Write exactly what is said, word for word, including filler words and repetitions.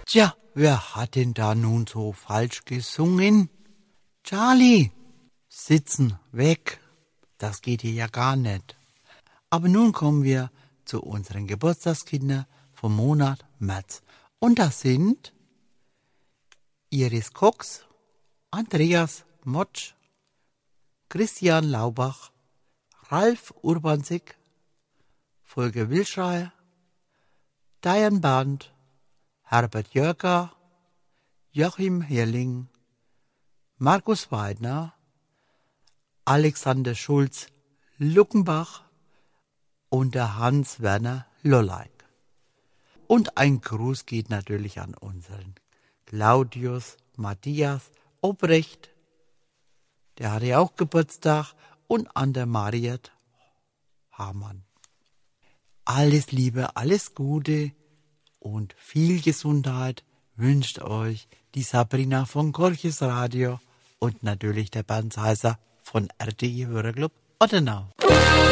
Tja, wer hat denn da nun so falsch gesungen? Charlie, sitzen, weg. Das geht hier ja gar nicht. Aber nun kommen wir zu unseren Geburtstagskindern vom Monat März. Und das sind Iris Cox, Andreas Motsch, Christian Laubach, Ralf Urbanzig, Volker Wilschreier, Diane Band, Herbert Jörger, Joachim Herrling, Markus Weidner, Alexander Schulz Luckenbach und der Hans-Werner Lolleik. Und ein Gruß geht natürlich an unseren Claudius Matthias Obrecht, der hatte ja auch Geburtstag, und an der Mariet Hamann. Alles Liebe, alles Gute und viel Gesundheit wünscht euch die Sabrina von Gorches Radio und natürlich der Bernd Heiser von R T I Hörerclub Ottenau.